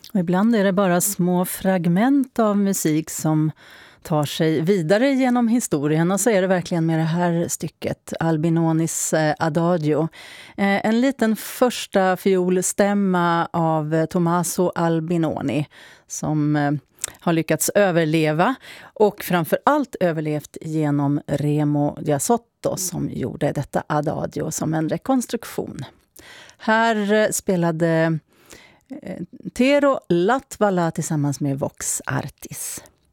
Och ibland är det bara små fragment av musik som tar sig vidare genom historien. Och så är det verkligen med det här stycket, Albinonis Adagio. En liten första fiolstämma av Tommaso Albinoni som har lyckats överleva och framförallt överlevt genom Remo Giasotto som gjorde detta Adagio som en rekonstruktion. Här spelade Tero Latvala tillsammans med Vox Artis.